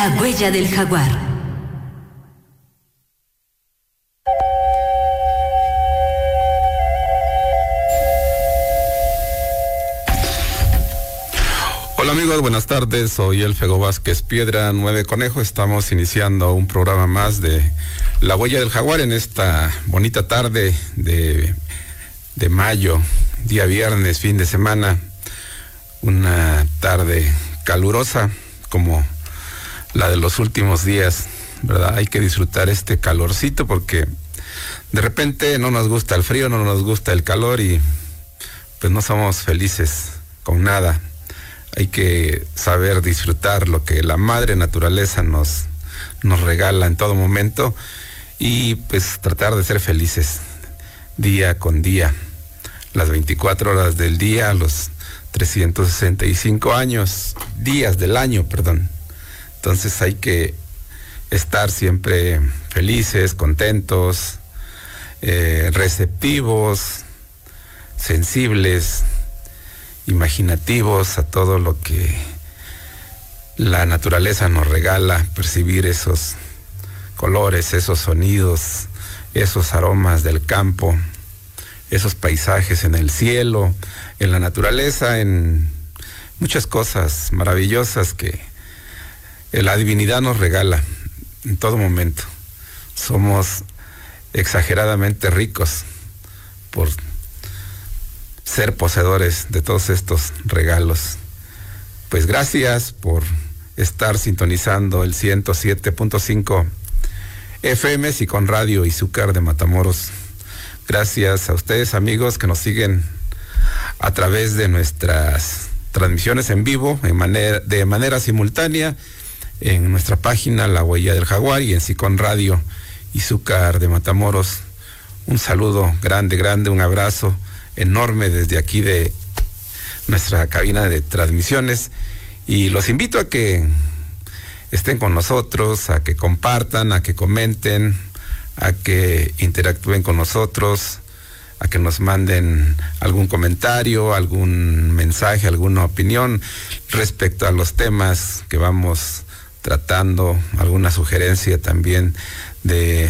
La huella del jaguar. Hola amigos, buenas tardes, soy el Fego Vázquez Piedra, 9 Conejo. Estamos iniciando un programa más de La Huella del Jaguar en esta bonita tarde de mayo, día viernes, fin de semana. Una tarde calurosa como la de los últimos días, ¿verdad? Hay que disfrutar este calorcito porque de repente no nos gusta el frío, no nos gusta el calor y pues no somos felices con nada. Hay que saber disfrutar lo que la madre naturaleza nos regala en todo momento y pues tratar de ser felices día con día, las 24 horas del día, los 365 días del año, perdón. Entonces hay que estar siempre felices, contentos, receptivos, sensibles, imaginativos a todo lo que la naturaleza nos regala, percibir esos colores, esos sonidos, esos aromas del campo, esos paisajes en el cielo, en la naturaleza, en muchas cosas maravillosas que la divinidad nos regala en todo momento. Somos exageradamente ricos por ser poseedores de todos estos regalos. Pues gracias por estar sintonizando el 107.5 FM Sicón Radio Izúcar de Matamoros. Gracias a ustedes amigos que nos siguen a través de nuestras transmisiones en vivo de manera simultánea en nuestra página La Huella del Jaguar y en Sicón Radio Izúcar de Matamoros. Un saludo grande, un abrazo enorme desde aquí de nuestra cabina de transmisiones y los invito a que estén con nosotros, a que compartan, a que comenten, a que interactúen con nosotros, a que nos manden algún comentario, algún mensaje, alguna opinión respecto a los temas que vamos tratando, alguna sugerencia también de